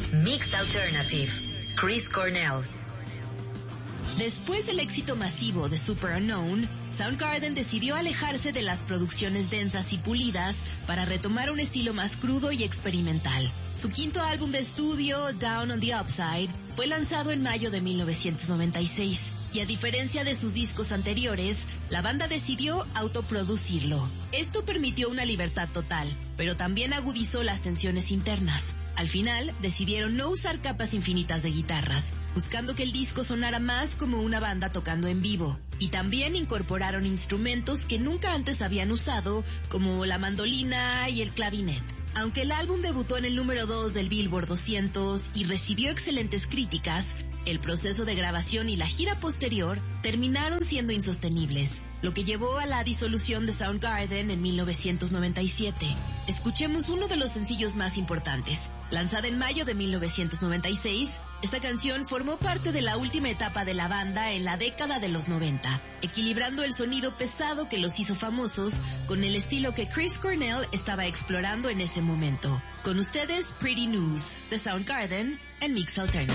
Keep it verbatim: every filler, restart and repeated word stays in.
Mix Alternative, Chris Cornell. Después del éxito masivo de Super Unknown, Soundgarden decidió alejarse de las producciones densas y pulidas para retomar un estilo más crudo y experimental. Su quinto álbum de estudio, Down on the Upside, fue lanzado en mayo de mil novecientos noventa y seis, y a diferencia de sus discos anteriores, la banda decidió autoproducirlo. Esto permitió una libertad total, pero también agudizó las tensiones internas. Al final, decidieron no usar capas infinitas de guitarras, buscando que el disco sonara más como una banda tocando en vivo. Y también incorporaron instrumentos que nunca antes habían usado, como la mandolina y el clavinet. Aunque el álbum debutó en el número dos del Billboard doscientos y recibió excelentes críticas, el proceso de grabación y la gira posterior terminaron siendo insostenibles, lo que llevó a la disolución de Soundgarden en mil novecientos noventa y siete. Escuchemos uno de los sencillos más importantes. Lanzada en mayo de mil novecientos noventa y seis, esta canción formó parte de la última etapa de la banda en la década de los noventa, equilibrando el sonido pesado que los hizo famosos con el estilo que Chris Cornell estaba explorando en ese momento. Con ustedes, Pretty News, de Soundgarden en Mix Alternative.